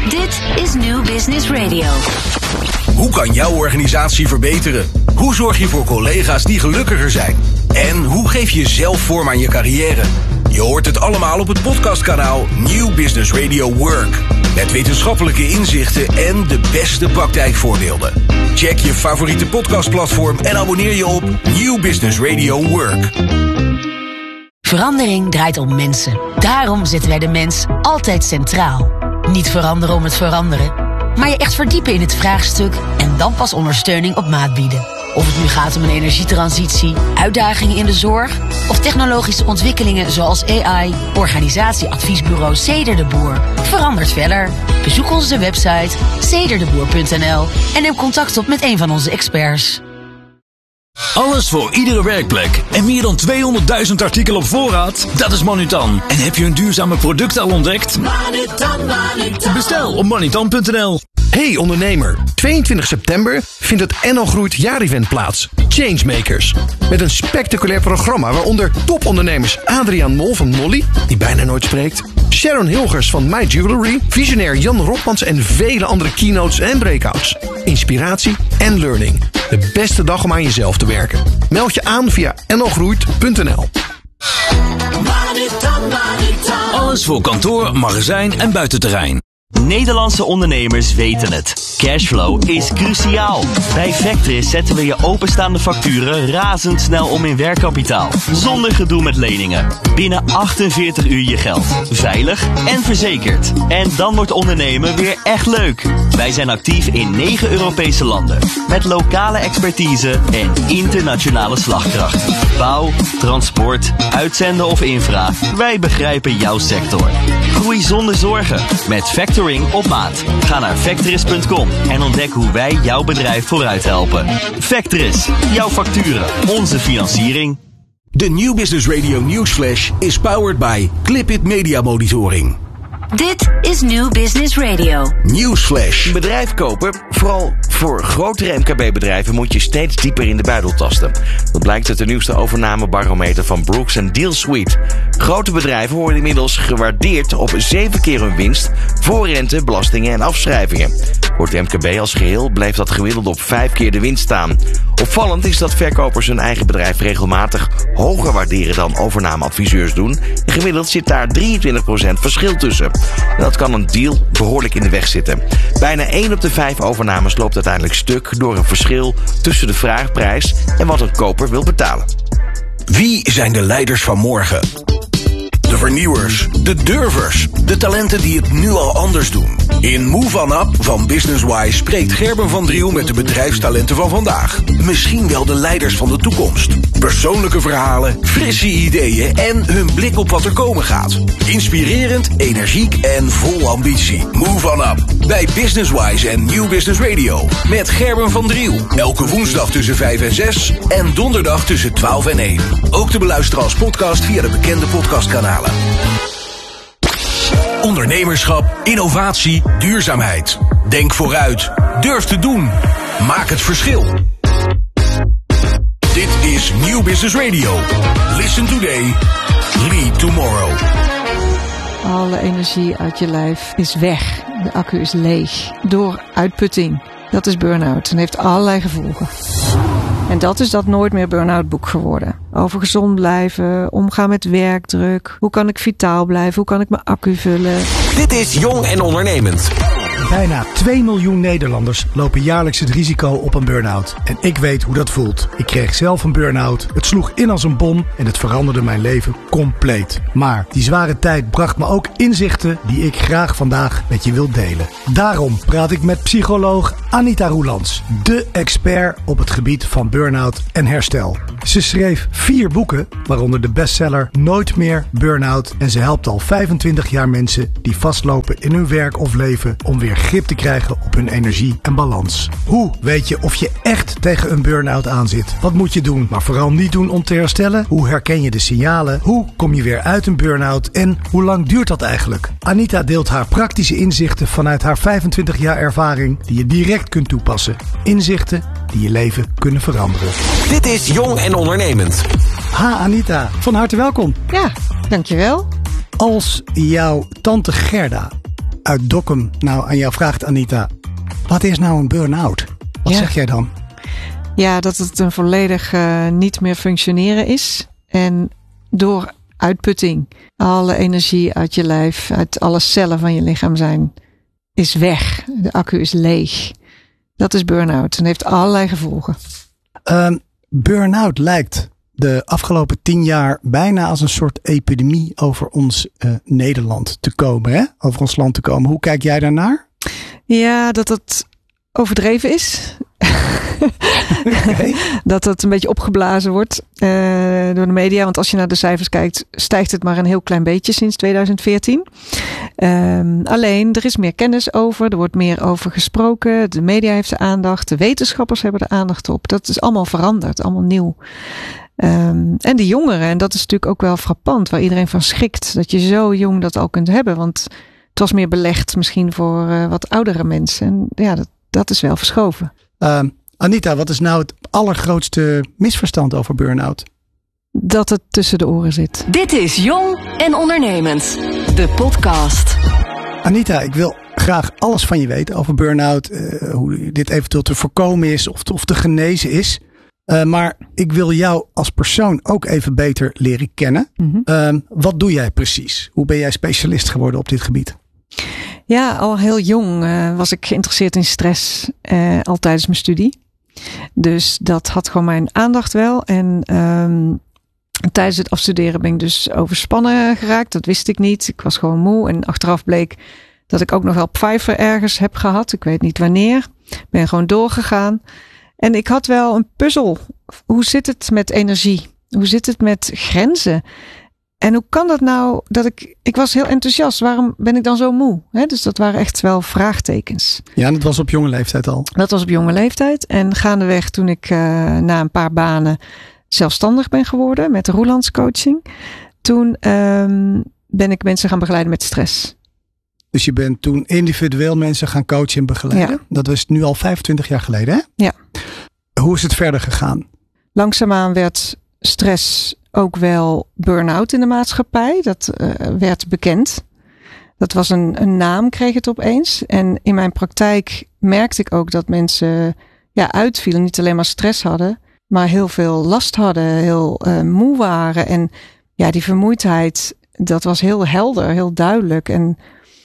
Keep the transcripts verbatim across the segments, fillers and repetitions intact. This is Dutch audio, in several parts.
Dit is New Business Radio. Hoe kan jouw organisatie verbeteren? Hoe zorg je voor collega's die gelukkiger zijn? En hoe geef je zelf vorm aan je carrière? Je hoort het allemaal op het podcastkanaal New Business Radio Work. Met wetenschappelijke inzichten en de beste praktijkvoorbeelden. Check je favoriete podcastplatform en abonneer je op New Business Radio Work. Verandering draait om mensen. Daarom zetten wij de mens altijd centraal. Niet veranderen om het veranderen, maar je echt verdiepen in het vraagstuk en dan pas ondersteuning op maat bieden. Of het nu gaat om een energietransitie, uitdagingen in de zorg of technologische ontwikkelingen zoals A I, organisatieadviesbureau Ceder de Boer verandert verder. Bezoek onze website ceder de boer punt n l en neem contact op met een van onze experts. Alles voor iedere werkplek en meer dan tweehonderdduizend artikelen op voorraad? Dat is Manutan. En heb je een duurzame product al ontdekt? Manutan, Manutan. Bestel op manutan punt n l. Hey ondernemer, tweeëntwintig september vindt het N L Groeit jaarevent plaats. Changemakers. Met een spectaculair programma waaronder topondernemers Adriaan Mol van Molly, die bijna nooit spreekt, Sharon Hilgers van My Jewelry, visionair Jan Rotmans en vele andere keynotes en breakouts. Inspiratie en learning. De beste dag om aan jezelf te werken. Meld je aan via n l groeit punt n l. Alles voor kantoor, magazijn en buitenterrein. Nederlandse ondernemers weten het. Cashflow is cruciaal. Bij Vectris zetten we je openstaande facturen razendsnel om in werkkapitaal. Zonder gedoe met leningen. Binnen achtenveertig uur je geld. Veilig en verzekerd. En dan wordt ondernemen weer echt leuk. Wij zijn actief in negen Europese landen. Met lokale expertise en internationale slagkracht. Bouw, transport, uitzenden of infra. Wij begrijpen jouw sector. Groei zonder zorgen. Met Factoring op maat. Ga naar Vectris punt com en ontdek hoe wij jouw bedrijf vooruit helpen. Vectris, jouw facturen, onze financiering. De New Business Radio Newsflash is powered by Clipit Media Monitoring. Dit is New Business Radio. Newsflash. Een bedrijf kopen, vooral voor grotere M K B-bedrijven, moet je steeds dieper in de buidel tasten. Dat blijkt uit de nieuwste overnamebarometer van Brooks and Deal Suite. Grote bedrijven worden inmiddels gewaardeerd op zeven keer hun winst voor rente, belastingen en afschrijvingen. Voor het M K B als geheel bleef dat gemiddeld op vijf keer de winst staan. Opvallend is dat verkopers hun eigen bedrijf regelmatig hoger waarderen dan overnameadviseurs doen. En gemiddeld zit daar drieëntwintig procent verschil tussen. En dat kan een deal behoorlijk in de weg zitten. Bijna één op de vijf overnames loopt uiteindelijk stuk door een verschil tussen de vraagprijs en wat een koper wil betalen. Wie zijn de leiders van morgen? De vernieuwers, de durvers, de talenten die het nu al anders doen. In Move On Up van Businesswise spreekt Gerben van Driel met de bedrijfstalenten van vandaag. Misschien wel de leiders van de toekomst. Persoonlijke verhalen, frisse ideeën en hun blik op wat er komen gaat. Inspirerend, energiek en vol ambitie. Move On Up bij Businesswise en New Business Radio. Met Gerben van Driel. Elke woensdag tussen vijf en zes en donderdag tussen twaalf en één. Ook te beluisteren als podcast via de bekende podcastkanalen. Ondernemerschap, innovatie, duurzaamheid. Denk vooruit. Durf te doen. Maak het verschil. Dit is New Business Radio. Listen today. Lead tomorrow. Alle energie uit je lijf is weg. De accu is leeg. Door uitputting. Dat is burn-out en heeft allerlei gevolgen. En dat is dat Nooit meer Burn-out boek geworden. Over gezond blijven, omgaan met werkdruk. Hoe kan ik vitaal blijven? Hoe kan ik mijn accu vullen? Dit is Jong en Ondernemend. Bijna twee miljoen Nederlanders lopen jaarlijks het risico op een burn-out. En ik weet hoe dat voelt. Ik kreeg zelf een burn-out. Het sloeg in als een bom en het veranderde mijn leven compleet. Maar die zware tijd bracht me ook inzichten die ik graag vandaag met je wil delen. Daarom praat ik met psycholoog Anita Roelands, de expert op het gebied van burn-out en herstel. Ze schreef vier boeken, waaronder de bestseller Nooit meer Burn-out. En ze helpt al vijfentwintig jaar mensen die vastlopen in hun werk of leven om weer grip te krijgen op hun energie en balans. Hoe weet je of je echt tegen een burn-out aan zit? Wat moet je doen, maar vooral niet doen om te herstellen? Hoe herken je de signalen? Hoe kom je weer uit een burn-out? En hoe lang duurt dat eigenlijk? Anita deelt haar praktische inzichten vanuit haar vijfentwintig jaar ervaring die je direct kunt toepassen. Inzichten die je leven kunnen veranderen. Dit is Jong en Ondernemend. Ha Anita, van harte welkom. Ja, dankjewel. Als jouw tante Gerda uit Dokkum nou aan jou vraagt, Anita, wat is nou een burn-out? Wat ja. zeg jij dan? Ja, dat het een volledig uh, niet meer functioneren is. En door uitputting, alle energie uit je lijf, uit alle cellen van je lichaam zijn, is weg. De accu is leeg. Dat is burn-out en heeft allerlei gevolgen. Um, burn-out lijkt de afgelopen tien jaar bijna als een soort epidemie over ons uh, Nederland te komen. Hè? Over ons land te komen. Hoe kijk jij daarnaar? Ja, dat het overdreven is. Okay. Dat het een beetje opgeblazen wordt uh, door de media. Want als je naar de cijfers kijkt, stijgt het maar een heel klein beetje sinds twintig veertien. Um, alleen, er is meer kennis over. Er wordt meer over gesproken. De media heeft de aandacht. De wetenschappers hebben de aandacht op. Dat is allemaal veranderd. Allemaal nieuw. Um, en de jongeren. En dat is natuurlijk ook wel frappant. Waar iedereen van schrikt. Dat je zo jong dat al kunt hebben. Want het was meer belegd misschien voor uh, wat oudere mensen. En ja, dat, dat is wel verschoven. Um, Anita, wat is nou het allergrootste misverstand over burn-out? Dat het tussen de oren zit. Dit is Jong en Ondernemend. De podcast. Anita, ik wil graag alles van je weten over burn-out. Uh, hoe dit eventueel te voorkomen is of te, of te genezen is. Uh, maar ik wil jou als persoon ook even beter leren kennen. Mm-hmm. Uh, wat doe jij precies? Hoe ben jij specialist geworden op dit gebied? Ja, al heel jong uh, was ik geïnteresseerd in stress. Uh, al tijdens mijn studie. Dus dat had gewoon mijn aandacht wel. En um, tijdens het afstuderen ben ik dus overspannen geraakt. Dat wist ik niet. Ik was gewoon moe. En achteraf bleek dat ik ook nog wel pfeifer ergens heb gehad. Ik weet niet wanneer. Ben gewoon doorgegaan. En ik had wel een puzzel. Hoe zit het met energie? Hoe zit het met grenzen? En hoe kan dat nou dat ik... Ik was heel enthousiast. Waarom ben ik dan zo moe? He, dus dat waren echt wel vraagtekens. Ja, en dat was op jonge leeftijd al? Dat was op jonge leeftijd. En gaandeweg toen ik uh, na een paar banen zelfstandig ben geworden met de Roelands-coaching. Toen um, ben ik mensen gaan begeleiden met stress. Dus je bent toen individueel mensen gaan coachen en begeleiden? Ja. Dat was nu al vijfentwintig jaar geleden, hè? Ja. Hoe is het verder gegaan? Langzaamaan werd stress ook wel burn-out in de maatschappij. Dat uh, werd bekend. Dat was een, een naam, kreeg het opeens. En in mijn praktijk merkte ik ook dat mensen ja, uitvielen. Niet alleen maar stress hadden, maar heel veel last hadden. Heel uh, moe waren. En ja, die vermoeidheid, dat was heel helder, heel duidelijk. En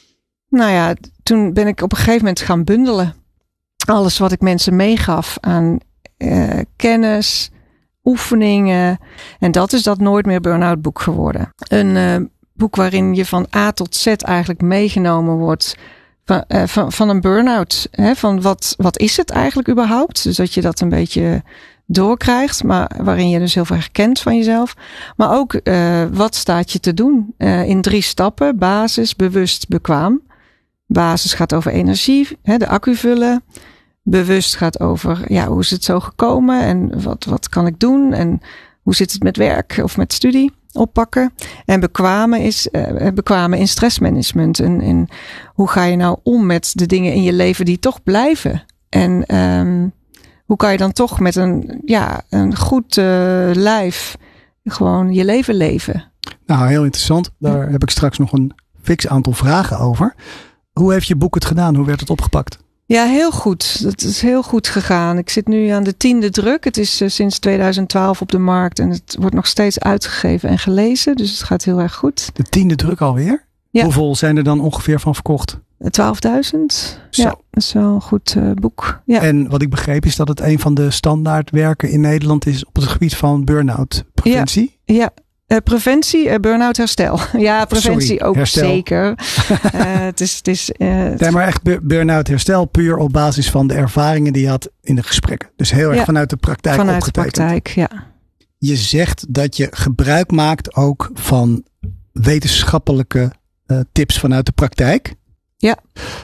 nou ja, toen ben ik op een gegeven moment gaan bundelen. Alles wat ik mensen meegaf aan uh, kennis, oefeningen. En dat is dat Nooit meer Burn-out boek geworden. Een uh, boek waarin je van A tot Z eigenlijk meegenomen wordt van, uh, van, van een burn-out. Hè? Van wat, wat is het eigenlijk überhaupt? Dus dat je dat een beetje doorkrijgt. Maar waarin je dus heel veel herkent van jezelf. Maar ook uh, wat staat je te doen? Uh, in drie stappen. Basis, bewust, bekwaam. Basis gaat over energie. Hè, de accu vullen. Bewust gaat over, ja, hoe is het zo gekomen en wat, wat kan ik doen en hoe zit het met werk of met studie oppakken. En bekwamen is uh, bekwamen in stressmanagement en, en hoe ga je nou om met de dingen in je leven die toch blijven. En um, hoe kan je dan toch met een, ja, een goed uh, lijf gewoon je leven leven. Nou, heel interessant. Daar heb ik straks nog een fix aantal vragen over. Hoe heeft je boek het gedaan? Hoe werd het opgepakt? Ja, heel goed. Het is heel goed gegaan. Ik zit nu aan de tiende druk. Het is uh, sinds tweeduizend twaalf op de markt en het wordt nog steeds uitgegeven en gelezen. Dus het gaat heel erg goed. De tiende druk alweer? Ja. Hoeveel zijn er dan ongeveer van verkocht? twaalfduizend. Ja, dat is wel een goed uh, boek. Ja. En wat ik begreep is dat het een van de standaardwerken in Nederland is op het gebied van burn-out preventie. Ja, ja. Uh, preventie, uh, burn-out herstel. Ja, preventie Sorry, ook herstel. Zeker. uh, het is, het is, uh, nee, maar echt burn-out herstel puur op basis van de ervaringen die je had in de gesprekken. Dus heel erg ja, vanuit de praktijk vanuit opgetekend. Vanuit de praktijk, ja. Je zegt dat je gebruik maakt ook van wetenschappelijke uh, tips vanuit de praktijk. Ja.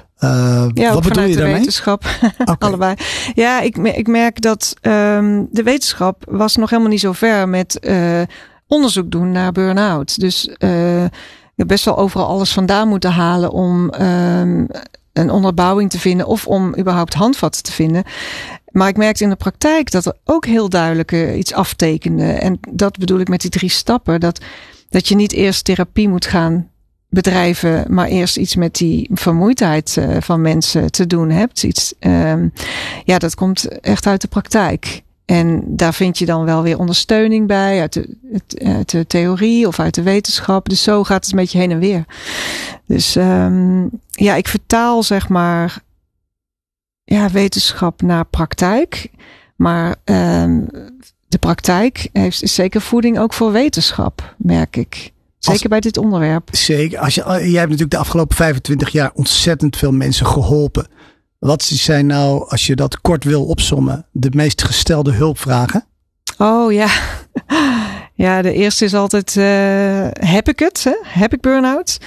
Uh, ja, wat bedoel je de daarmee? Wetenschap. Okay. Allebei. Ja, ik, ik merk dat um, de wetenschap was nog helemaal niet zo ver met uh, onderzoek doen naar burn-out. Dus uh, je hebt best wel overal alles vandaan moeten halen om um, een onderbouwing te vinden of om überhaupt handvatten te vinden. Maar ik merkte in de praktijk dat er ook heel duidelijk uh, iets aftekende. En dat bedoel ik met die drie stappen. Dat, dat je niet eerst therapie moet gaan bedrijven maar eerst iets met die vermoeidheid uh, van mensen te doen hebt. Iets, um, ja, dat komt echt uit de praktijk. En daar vind je dan wel weer ondersteuning bij uit de, uit de theorie of uit de wetenschap. Dus zo gaat het een beetje heen en weer. Dus um, ja, ik vertaal zeg maar ja, wetenschap naar praktijk. Maar um, de praktijk heeft is zeker voeding ook voor wetenschap, merk ik. Zeker als, bij dit onderwerp. Zeker. Als je, jij hebt natuurlijk de afgelopen vijfentwintig jaar ontzettend veel mensen geholpen. Wat zijn nou, als je dat kort wil opsommen, de meest gestelde hulpvragen? Oh ja. Ja, de eerste is altijd, uh, heb ik het? Hè? Heb ik burn-out?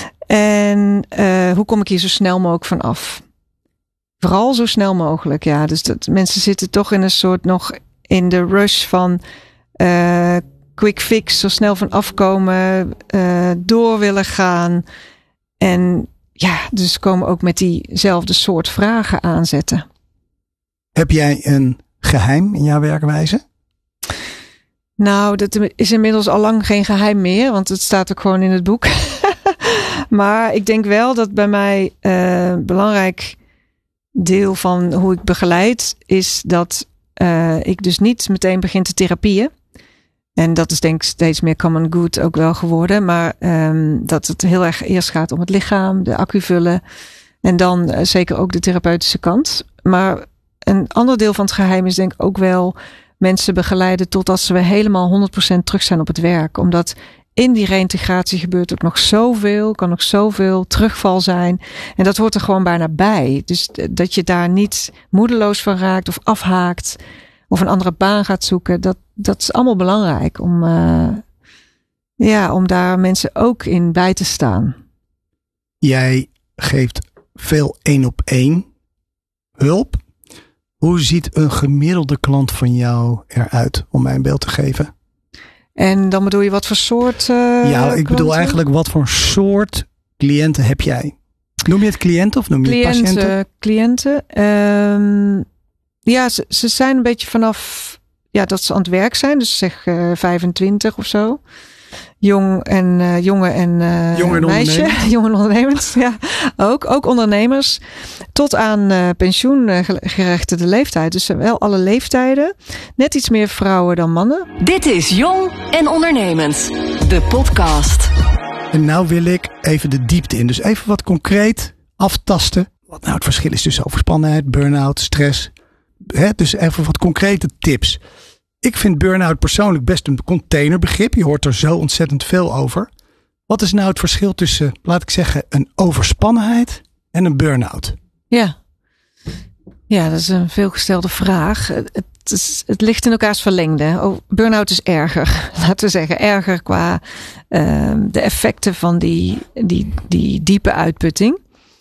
En uh, hoe kom ik hier zo snel mogelijk van af? Vooral zo snel mogelijk, ja. Dus dat mensen zitten toch in een soort nog in de rush van uh, quick fix, zo snel van afkomen, uh, door willen gaan. En ja, dus komen ook met diezelfde soort vragen aanzetten. Heb jij een geheim in jouw werkwijze? Nou, dat is inmiddels al lang geen geheim meer, want het staat ook gewoon in het boek. Maar ik denk wel dat bij mij uh, belangrijk deel van hoe ik begeleid is dat uh, ik dus niet meteen begin te therapieën. En dat is denk ik steeds meer common good ook wel geworden. Maar um, dat het heel erg eerst gaat om het lichaam, de accu vullen. En dan uh, zeker ook de therapeutische kant. Maar een ander deel van het geheim is denk ik ook wel mensen begeleiden totdat ze weer helemaal honderd procent terug zijn op het werk. Omdat in die reïntegratie gebeurt ook nog zoveel, kan nog zoveel terugval zijn. En dat hoort er gewoon bijna bij. Dus dat je daar niet moedeloos van raakt of afhaakt of een andere baan gaat zoeken. Dat, dat is allemaal belangrijk om, uh, ja, om daar mensen ook in bij te staan. Jij geeft veel één op één hulp. Hoe ziet een gemiddelde klant van jou eruit, om mij een beeld te geven? En dan bedoel je wat voor soort uh, Ja, ik klanten? bedoel eigenlijk wat voor soort cliënten heb jij? Noem je het cliënten of noem je cliënten, het patiënten? Cliënten. Um, ja, ze, ze zijn een beetje vanaf ja, dat ze aan het werk zijn. Dus zeg uh, vijfentwintig of zo. Jong en uh, jongen en uh, Jong en meisje. Jong en ondernemers. Ja, ook. Ook ondernemers. Tot aan uh, pensioengerechtigde leeftijd. Dus wel alle leeftijden. Net iets meer vrouwen dan mannen. Dit is Jong en Ondernemend. De podcast. En nou wil ik even de diepte in. Dus even wat concreet aftasten. Wat nou het verschil is tussen overspannenheid, burn-out, stress. Hè? Dus even wat concrete tips. Ik vind burn-out persoonlijk best een containerbegrip. Je hoort er zo ontzettend veel over. Wat is nou het verschil tussen, laat ik zeggen, een overspannenheid en een burn-out? Ja, ja, dat is een veelgestelde vraag. Het, is, het ligt in elkaars verlengde. Oh, burn-out is erger. Laten we zeggen, erger qua uh, de effecten van die, die, die diepe uitputting.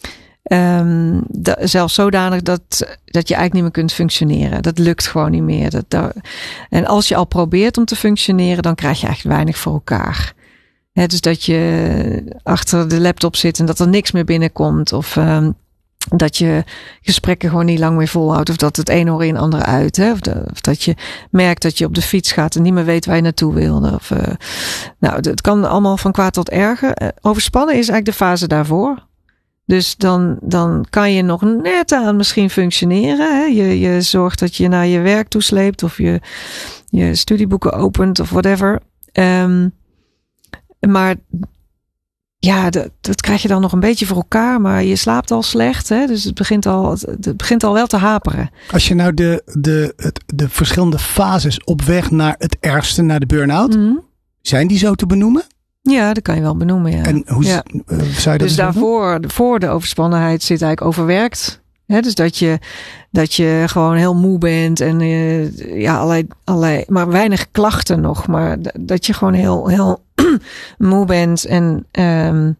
Um, da, zelfs zodanig dat, dat je eigenlijk niet meer kunt functioneren. Dat lukt gewoon niet meer. Dat, dat, en als je al probeert om te functioneren, dan krijg je eigenlijk weinig voor elkaar. He, dus dat je achter de laptop zit en dat er niks meer binnenkomt. Of um, dat je gesprekken gewoon niet lang meer volhoudt. Of dat het een oor in, andere uit. Hè? Of, de, of dat je merkt dat je op de fiets gaat en niet meer weet waar je naartoe wilde. Of, uh, nou, het kan allemaal van kwaad tot erger. Uh, overspannen is eigenlijk de fase daarvoor. Dus dan, dan kan je nog net aan misschien functioneren. Hè? Je, je zorgt dat je naar je werk toesleept of je, je studieboeken opent of whatever. Um, maar ja, dat, dat krijg je dan nog een beetje voor elkaar. Maar je slaapt al slecht. Hè? Dus het begint al, het begint al wel te haperen. Als je nou de, de, het, de verschillende fases op weg naar het ergste, naar de burn-out. Mm-hmm. Zijn die zo te benoemen? Ja, dat kan je wel benoemen, ja. En hoe ja. uh, zou je dat dus daarvoor, voor de overspannenheid zit eigenlijk overwerkt. Hè? Dus dat je, dat je gewoon heel moe bent en uh, ja, allerlei, allerlei, maar weinig klachten nog. Maar d- dat je gewoon heel, heel moe bent en um,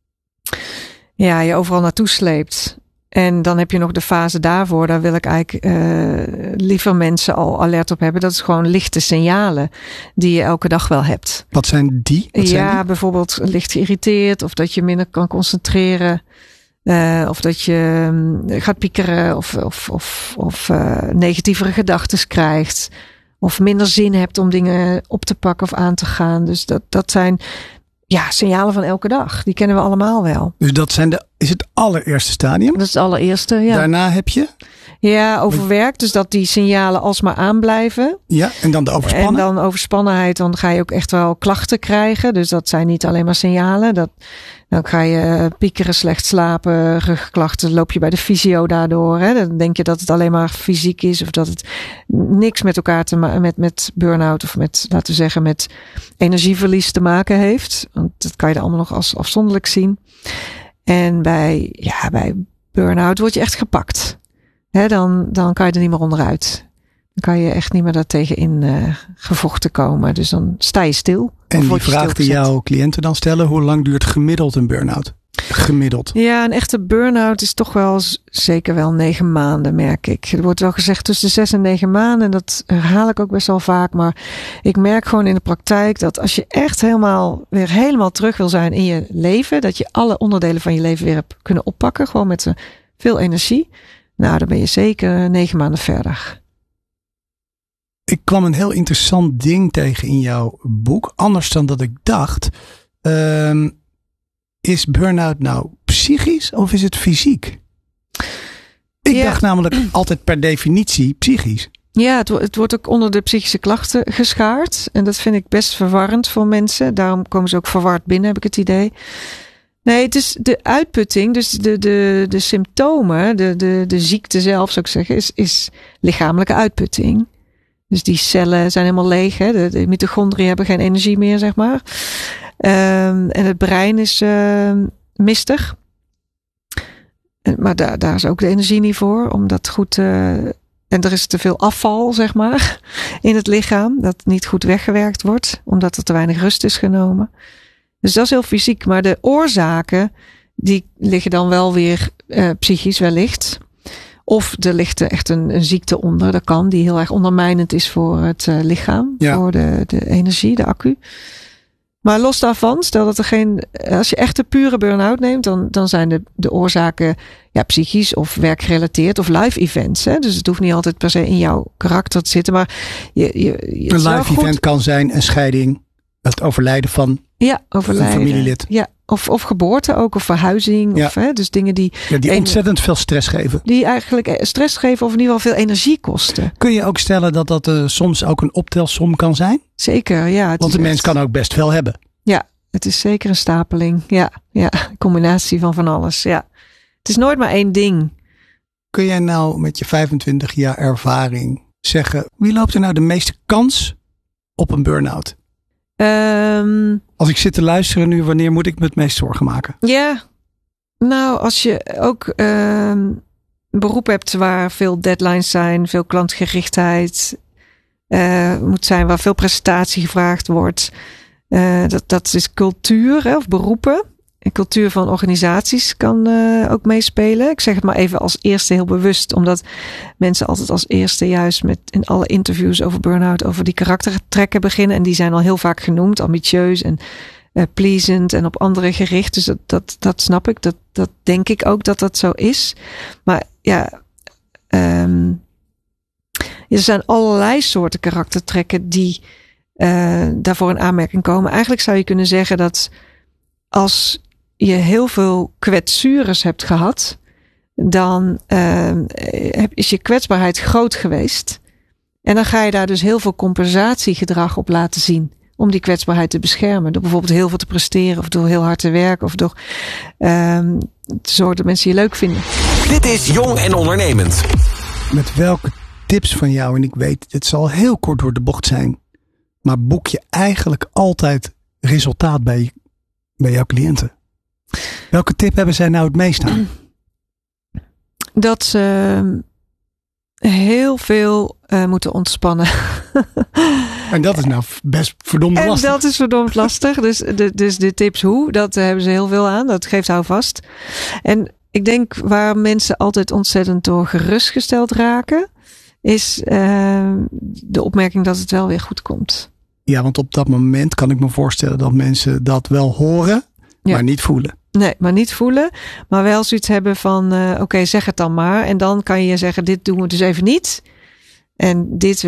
ja, je overal naartoe sleept. En dan heb je nog de fase daarvoor. Daar wil ik eigenlijk uh, liever mensen al alert op hebben. Dat is gewoon lichte signalen die je elke dag wel hebt. Wat zijn die? Wat ja, zijn die? Bijvoorbeeld licht geïrriteerd. Of dat je minder kan concentreren. Uh, of dat je um, gaat piekeren. Of, of, of, of uh, negatievere gedachten krijgt. Of minder zin hebt om dingen op te pakken of aan te gaan. Dus dat, dat zijn ja, signalen van elke dag. Die kennen we allemaal wel. Dus dat zijn de, is het allereerste stadium? Dat is het allereerste, ja. Daarna heb je? Ja, overwerkt. Dus dat die signalen alsmaar aanblijven. Ja, en dan de overspannen? En dan overspannenheid, dan ga je ook echt wel klachten krijgen. Dus dat zijn niet alleen maar signalen. Dat, dan ga je piekeren, slecht slapen, rugklachten. Loop je bij de fysio daardoor. Hè? Dan denk je dat het alleen maar fysiek is. Of dat het niks met elkaar te maken, met, met burn-out of met, laten we zeggen, met energieverlies te maken heeft. Want dat kan je dan allemaal nog als afzonderlijk zien. En bij, ja, bij burn-out word je echt gepakt. He, dan, dan kan je er niet meer onderuit. Dan kan je echt niet meer daartegen in uh, gevochten komen. Dus dan sta je stil. En die vraag die jouw cliënten dan stellen, hoe lang duurt gemiddeld een burn-out? Gemiddeld. Ja, een echte burn-out is toch wel z- zeker wel negen maanden, merk ik. Er wordt wel gezegd tussen zes en negen maanden. En dat herhaal ik ook best wel vaak. Maar ik merk gewoon in de praktijk dat als je echt helemaal weer helemaal terug wil zijn in je leven. Dat je alle onderdelen van je leven weer hebt kunnen oppakken. Gewoon met uh, veel energie. Nou, dan ben je zeker negen maanden verder. Ik kwam een heel interessant ding tegen in jouw boek. Anders dan dat ik dacht. Um, is burn-out nou psychisch of is het fysiek? Ik ja. dacht namelijk altijd per definitie psychisch. Ja, het, het wordt ook onder de psychische klachten geschaard. En dat vind ik best verwarrend voor mensen. Daarom komen ze ook verward binnen, heb ik het idee. Nee, het is de uitputting, dus de, de, de symptomen, de, de, de ziekte zelf zou ik zeggen, is, is lichamelijke uitputting. Dus die cellen zijn helemaal leeg, hè? De, de mitochondriën hebben geen energie meer, zeg maar. Um, en het brein is uh, mistig. Maar daar, daar is ook de energie niet voor, om dat goed... Uh, en er is te veel afval, zeg maar, in het lichaam, dat niet goed weggewerkt wordt, omdat er te weinig rust is genomen. Dus dat is heel fysiek. Maar de oorzaken, die liggen dan wel weer uh, psychisch wellicht. Of er ligt er echt een, een ziekte onder. Dat kan, die heel erg ondermijnend is voor het uh, lichaam. Ja. Voor de, de energie, de accu. Maar los daarvan, stel dat er geen... Als je echt de pure burn-out neemt, dan, dan zijn de, de oorzaken ja, psychisch of werkgerelateerd of live events. Hè? Dus het hoeft niet altijd per se in jouw karakter te zitten. Maar je, je, je een live event goed... kan zijn een scheiding. Het overlijden van ja, overlijden. een familielid. Ja, of, of geboorte ook, of verhuizing. Ja. Of, hè, dus dingen die... Ja, die ontzettend veel stress geven. Die eigenlijk stress geven of in ieder geval veel energie kosten. Kun je ook stellen dat dat uh, soms ook een optelsom kan zijn? Zeker, ja. Het Want de mens echt... kan ook best veel hebben. Ja, het is zeker een stapeling. Ja, ja, een combinatie van van alles. Ja. Het is nooit maar één ding. Kun jij nou met je vijfentwintig jaar ervaring zeggen, wie loopt er nou de meeste kans op een burn-out? Um, als ik zit te luisteren nu, wanneer moet ik me het meest zorgen maken? Ja, nou als je ook um, een beroep hebt waar veel deadlines zijn, veel klantgerichtheid uh, moet zijn, waar veel presentatie gevraagd wordt. Uh, dat, dat is cultuur hè, of beroepen. En cultuur van organisaties kan uh, ook meespelen. Ik zeg het maar even als eerste heel bewust. Omdat mensen altijd als eerste juist met in alle interviews over burn-out over die karaktertrekken beginnen. En die zijn al heel vaak genoemd. Ambitieus en uh, pleasant en op anderen gericht. Dus dat, dat, dat snap ik. Dat, dat denk ik ook dat dat zo is. Maar ja, um, er zijn allerlei soorten karaktertrekken die uh, daarvoor in aanmerking komen. Eigenlijk zou je kunnen zeggen dat als je heel veel kwetsures hebt gehad, dan uh, is je kwetsbaarheid groot geweest. En dan ga je daar dus heel veel compensatiegedrag op laten zien. Om die kwetsbaarheid te beschermen. Door bijvoorbeeld heel veel te presteren. Of door heel hard te werken. Of door um, te zorgen dat mensen je leuk vinden. Dit is Jong en Ondernemend. Met welke tips van jou, en ik weet, dit zal heel kort door de bocht zijn. Maar boek je eigenlijk altijd resultaat bij, bij jouw cliënten? Welke tip hebben zij nou het meest aan? Dat ze heel veel uh, moeten ontspannen. En dat is nou best verdomd en lastig. En dat is verdomd lastig. Dus de, dus de tips hoe, dat hebben ze heel veel aan. Dat geeft houvast. En ik denk waar mensen altijd ontzettend door gerustgesteld raken, is uh, de opmerking dat het wel weer goed komt. Ja, want op dat moment kan ik me voorstellen dat mensen dat wel horen, ja. maar niet voelen. Nee, maar niet voelen. Maar wel zoiets hebben van, uh, oké, okay, zeg het dan maar. En dan kan je zeggen, dit doen we dus even niet. En dit wel.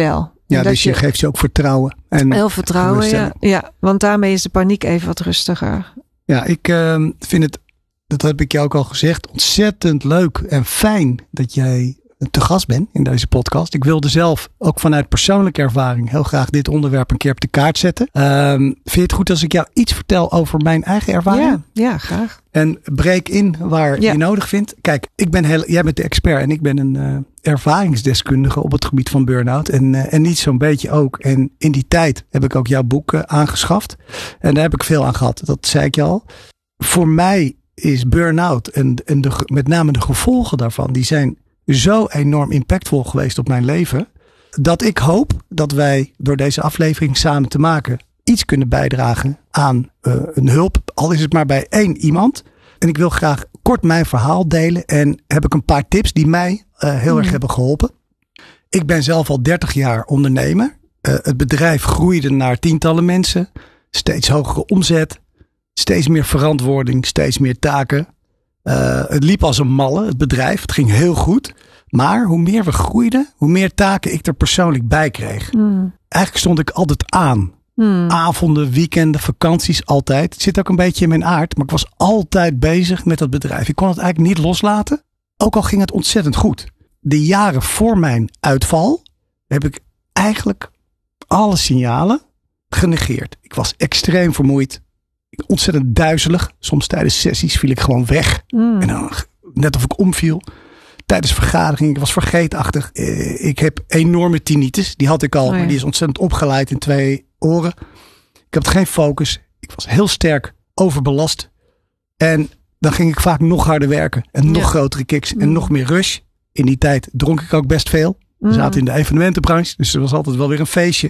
Ja, dus je, je geeft ze ook vertrouwen. En heel vertrouwen, ja. ja. Want daarmee is de paniek even wat rustiger. Ja, ik uh, vind het, dat heb ik jou ook al gezegd, ontzettend leuk en fijn dat jij te gast bent in deze podcast. Ik wilde zelf ook vanuit persoonlijke ervaring heel graag dit onderwerp een keer op de kaart zetten. Um, vind je het goed als ik jou iets vertel over mijn eigen ervaring? Ja, ja graag. En breek in waar ja. je nodig vindt. Kijk, ik ben heel, jij bent de expert en ik ben een uh, ervaringsdeskundige op het gebied van burn-out. En, uh, en niet zo'n beetje ook. En in die tijd heb ik ook jouw boek uh, aangeschaft. En daar heb ik veel aan gehad. Dat zei ik je al. Voor mij is burn-out en, en de, met name de gevolgen daarvan, die zijn zo enorm impactvol geweest op mijn leven, dat ik hoop dat wij door deze aflevering samen te maken iets kunnen bijdragen aan uh, een hulp. Al is het maar bij één iemand. En ik wil graag kort mijn verhaal delen. En heb ik een paar tips die mij uh, heel mm. erg hebben geholpen. Ik ben zelf al dertig jaar ondernemer. Uh, het bedrijf groeide naar tientallen mensen. Steeds hogere omzet. Steeds meer verantwoording. Steeds meer taken. Uh, het liep als een malle, het bedrijf. Het ging heel goed. Maar hoe meer we groeiden, hoe meer taken ik er persoonlijk bij kreeg. Mm. Eigenlijk stond ik altijd aan. Hmm. Avonden, weekenden, vakanties, altijd. Het zit ook een beetje in mijn aard. Maar ik was altijd bezig met dat bedrijf. Ik kon het eigenlijk niet loslaten. Ook al ging het ontzettend goed. De jaren voor mijn uitval heb ik eigenlijk alle signalen genegeerd. Ik was extreem vermoeid. Ontzettend duizelig. Soms tijdens sessies viel ik gewoon weg. Hmm. En dan, net of ik omviel. Tijdens vergaderingen, ik was vergeetachtig. Ik heb enorme tinnitus. Die had ik al, oh ja. maar die is ontzettend opgeleid in twee oren. Ik had geen focus. Ik was heel sterk overbelast. En dan ging ik vaak nog harder werken. En nog ja. grotere kicks en mm. nog meer rush. In die tijd dronk ik ook best veel. We mm. zaten in de evenementenbranche. Dus er was altijd wel weer een feestje.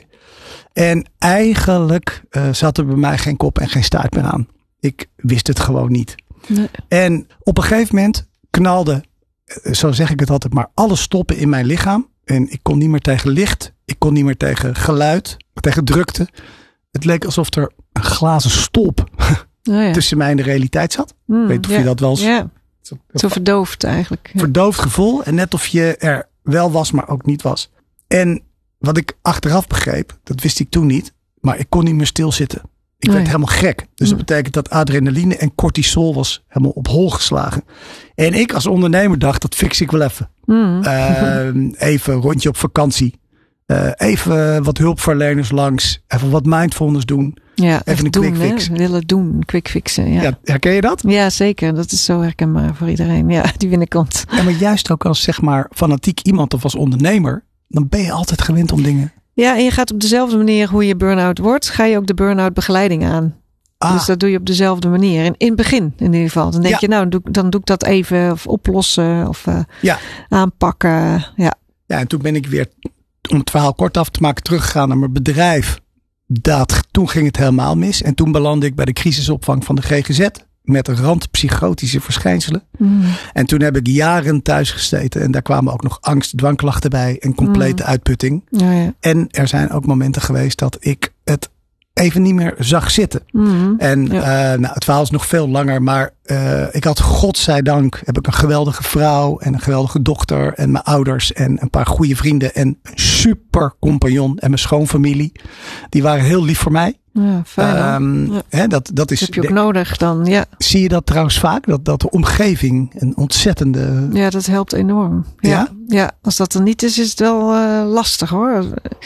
En eigenlijk uh, zat er bij mij geen kop en geen staart meer aan. Ik wist het gewoon niet. Nee. En op een gegeven moment knalde, zo zeg ik het altijd, maar alles stoppen in mijn lichaam. En ik kon niet meer tegen licht. Ik kon niet meer tegen geluid. Tegen drukte. Het leek alsof er een glazen stolp oh ja. tussen mij en de realiteit zat. Mm, ik weet of ja. je dat wel eens... Ja. Zo, zo verdoofd eigenlijk. Ja. Verdoofd gevoel. En net of je er wel was, maar ook niet was. En wat ik achteraf begreep, dat wist ik toen niet. Maar ik kon niet meer stilzitten. Ik oh werd ja. helemaal gek. Dus mm. dat betekent dat adrenaline en cortisol was helemaal op hol geslagen. En ik als ondernemer dacht, dat fix ik wel even. Mm. Uh, even een rondje op vakantie. Uh, even wat hulpverleners langs. Even wat mindfulness doen. Ja, even, even een doen, quick fix. Hè? Willen doen, quick fixen. Ja. Ja, herken je dat? Ja, zeker. Dat is zo herkenbaar voor iedereen. Ja, die binnenkomt. Ja, maar juist ook als zeg maar fanatiek iemand of als ondernemer, dan ben je altijd gewend om dingen. Ja, en je gaat op dezelfde manier hoe je burn-out wordt, ga je ook de burn-out begeleiding aan. Ah. Dus dat doe je op dezelfde manier. In, in het begin in ieder geval. Dan denk ja. je, nou, dan doe, dan doe ik dat even of oplossen of uh, ja. aanpakken. Ja. ja, en toen ben ik weer, om het verhaal kort af te maken, teruggegaan naar mijn bedrijf. Dat, toen ging het helemaal mis. En toen belandde ik bij de crisisopvang van de G G Z. Met randpsychotische verschijnselen. Mm. En toen heb ik jaren thuis gezeten. En daar kwamen ook nog angst, dwangklachten bij. En complete mm. uitputting. Ja, ja. En er zijn ook momenten geweest dat ik het even niet meer zag zitten. Mm. En ja. uh, nou, het verhaal is nog veel langer. Maar uh, ik had, godzijdank, heb ik een geweldige vrouw. En een geweldige dochter. En mijn ouders. En een paar goede vrienden. En een super compagnon. En mijn schoonfamilie. Die waren heel lief voor mij. Ja, fijn. Um, ja. hè, dat, dat is, heb je ook de, nodig dan, ja. Zie je dat trouwens vaak? Dat, dat de omgeving een ontzettende... Ja, dat helpt enorm. Ja, ja? ja als dat er niet is, is het wel uh, lastig hoor.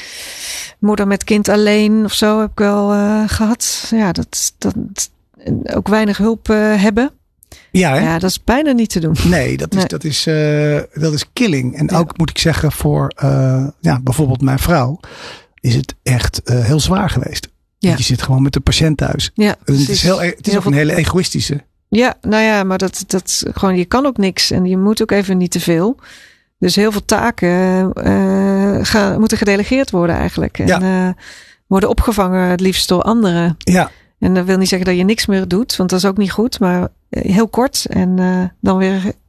Moeder met kind alleen of zo heb ik wel uh, gehad. Ja, dat, dat ook weinig hulp uh, hebben. Ja, hè? Ja, dat is bijna niet te doen. Nee, dat is, nee. Dat is, uh, dat is killing. En ja. ook moet ik zeggen voor uh, ja, bijvoorbeeld mijn vrouw is het echt uh, heel zwaar geweest. Ja. Je zit gewoon met de patiënt thuis. Ja, het is, heel, het is ook een hele egoïstische. Ja, nou ja, maar dat, dat gewoon, je kan ook niks. En je moet ook even niet te veel. Dus heel veel taken uh, gaan, moeten gedelegeerd worden eigenlijk. En ja. uh, worden opgevangen het liefst door anderen. Ja. En dat wil niet zeggen dat je niks meer doet. Want dat is ook niet goed. Maar heel kort. En uh, dan weer